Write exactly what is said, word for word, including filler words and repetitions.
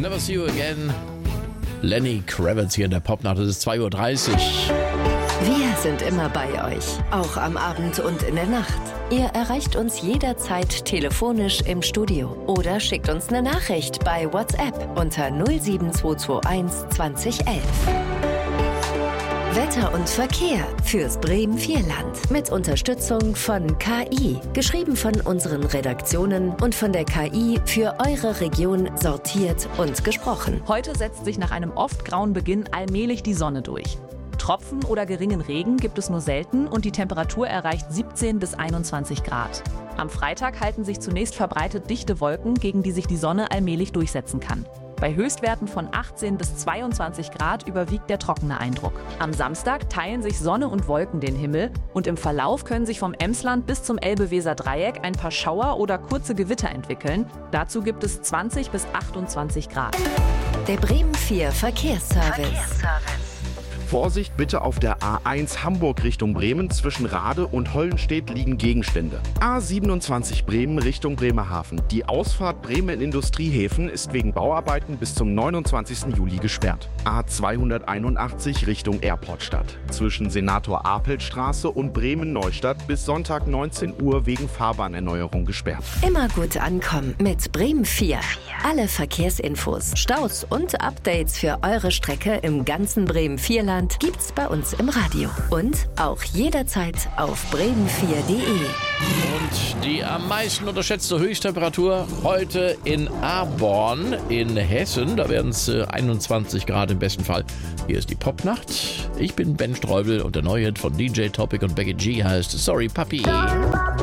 Never See You Again. Lenny Kravitz hier in der Popnacht. Es ist zwei Uhr dreißig. Wir sind immer bei euch, auch am Abend und in der Nacht. Ihr erreicht uns jederzeit telefonisch im Studio oder schickt uns eine Nachricht bei WhatsApp unter null sieben zwei zwei eins zwanzig elf. Wetter und Verkehr fürs Bremen-Vierland mit Unterstützung von K I. Geschrieben von unseren Redaktionen und von der K I für eure Region sortiert und gesprochen. Heute setzt sich nach einem oft grauen Beginn allmählich die Sonne durch. Tropfen oder geringen Regen gibt es nur selten und die Temperatur erreicht siebzehn bis einundzwanzig Grad. Am Freitag halten sich zunächst verbreitet dichte Wolken, gegen die sich die Sonne allmählich durchsetzen kann. Bei Höchstwerten von achtzehn bis zweiundzwanzig Grad überwiegt der trockene Eindruck. Am Samstag teilen sich Sonne und Wolken den Himmel und im Verlauf können sich vom Emsland bis zum Elbe-Weser-Dreieck ein paar Schauer oder kurze Gewitter entwickeln. Dazu gibt es zwanzig bis achtundzwanzig Grad. Der Bremen vier Verkehrsservice. Verkehrsservice. Vorsicht bitte auf der A eins Hamburg Richtung Bremen. Zwischen Rade und Hollenstedt liegen Gegenstände. A siebenundzwanzig Bremen Richtung Bremerhaven. Die Ausfahrt Bremen in Industriehäfen ist wegen Bauarbeiten bis zum neunundzwanzigsten Juli gesperrt. A zweihunderteinundachtzig Richtung Airportstadt. Zwischen Senator-Apelt-Straße und Bremen-Neustadt bis Sonntag neunzehn Uhr wegen Fahrbahnerneuerung gesperrt. Immer gut ankommen mit Bremen vier. Alle Verkehrsinfos, Staus und Updates für eure Strecke im ganzen Bremen-Vierland gibt's bei uns im Radio. Und auch jederzeit auf bremen vier punkt de. Und die am meisten unterschätzte Höchsttemperatur heute in Aborn in Hessen. Da werden es einundzwanzig Grad im besten Fall. Hier ist die Popnacht. Ich bin Ben Streubel und der neue Hit von D J Topic und Becky G heißt Sorry Papi.